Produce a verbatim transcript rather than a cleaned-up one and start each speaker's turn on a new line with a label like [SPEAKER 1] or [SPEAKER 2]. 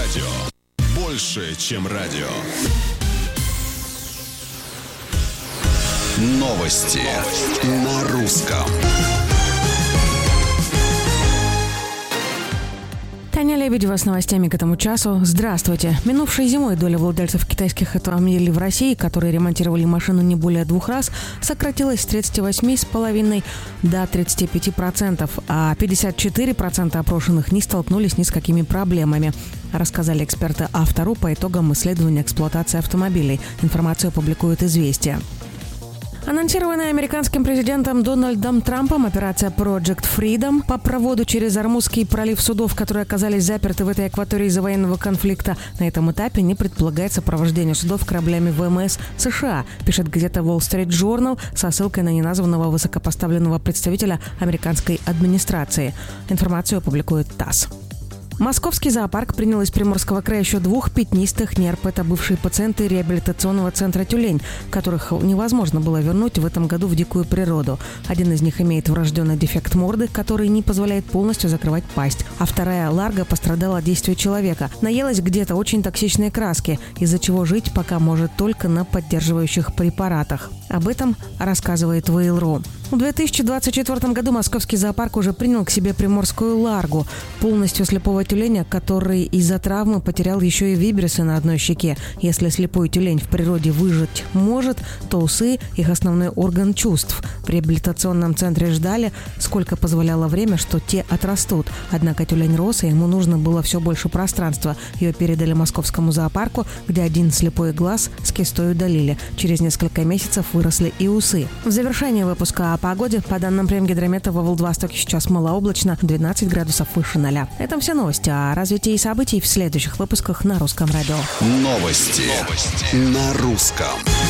[SPEAKER 1] радио. Больше, чем радио. Новости на русском.
[SPEAKER 2] Таня Лебедева с новостями к этому часу. Здравствуйте. Минувшей зимой доля владельцев китайских автомобилей в России, которые ремонтировали машину не более двух раз, сократилась с тридцати восьми целых пяти десятых до тридцати пяти процентов, а пятьдесят четыре процента опрошенных не столкнулись ни с какими проблемами, рассказали эксперты Автору по итогам исследования эксплуатации автомобилей. Информацию публикует «Известия». Анонсированная американским президентом Дональдом Трампом операция Project Freedom по проводу через Ормузский пролив судов, которые оказались заперты в этой акватории из-за военного конфликта, на этом этапе не предполагает сопровождение судов кораблями ВМС США, пишет газета Wall Street Journal со ссылкой на неназванного высокопоставленного представителя американской администрации. Информацию публикует ТАСС. Московский зоопарк принял из Приморского края еще двух пятнистых нерп. Это бывшие пациенты реабилитационного центра «Тюлень», которых невозможно было вернуть в этом году в дикую природу. Один из них имеет врожденный дефект морды, который не позволяет полностью закрывать пасть. А вторая, Ларго, пострадала от действия человека. Наелась где-то очень токсичной краски, из-за чего жить пока может только на поддерживающих препаратах. Об этом рассказывает Вейл.ру. В две тысячи двадцать четвёртом году московский зоопарк уже принял к себе приморскую Ларгу, полностью слепого тюленя, который из-за травмы потерял еще и вибрисы на одной щеке. Если слепой тюлень в природе выжить может, то усы – их основной орган чувств. В реабилитационном центре ждали, сколько позволяло время, что те отрастут. Однако тюлень рос, и ему нужно было все больше пространства. Ее передали московскому зоопарку, где один слепой глаз с кистой удалили. Через несколько месяцев выросли и усы. В завершение выпуска о погоде. По данным Премгидромета, во Владивостоке сейчас малооблачно, двенадцать градусов выше ноля. Это все новости. О развитии событий в следующих выпусках на Русском радио.
[SPEAKER 1] Новости, Новости. на русском.